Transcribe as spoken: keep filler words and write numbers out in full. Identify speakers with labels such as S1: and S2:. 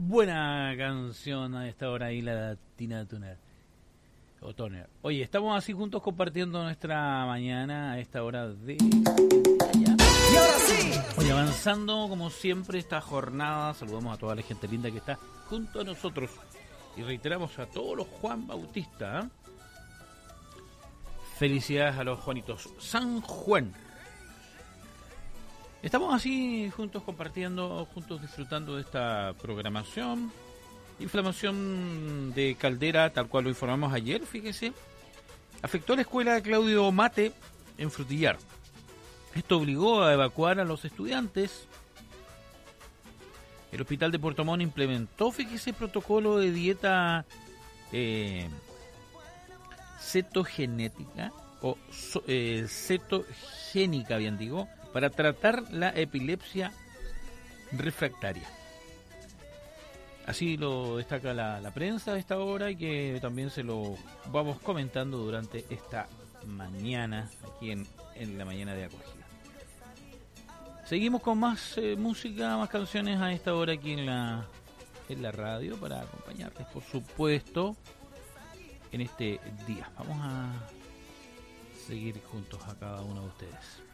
S1: Buena canción a esta hora ahí, la Tina Turner. O Turner. Oye, estamos así juntos compartiendo nuestra mañana a esta hora de...
S2: Y ahora sí.
S1: Oye, avanzando como siempre esta jornada, saludamos a toda la gente linda que está junto a nosotros. Y reiteramos a todos los Juan Bautista, ¿eh? Felicidades a los Juanitos San Juan. Estamos así juntos compartiendo, juntos disfrutando de esta programación. Inflamación de caldera, tal cual lo informamos ayer, fíjese. Afectó a la escuela Claudio Mate en Frutillar. Esto obligó a evacuar a los estudiantes. El hospital de Puerto Montt implementó, fíjese, protocolo de dieta eh, cetogenética o so, eh, cetogénica, bien digo, para tratar la epilepsia refractaria. Así lo destaca la, la prensa a esta hora y que también se lo vamos comentando durante esta mañana, aquí en, en la mañana de acogida. Seguimos con más eh, música, más canciones a esta hora aquí en la, en la radio para acompañarles, por supuesto, en este día. Vamos a seguir juntos a cada uno de ustedes.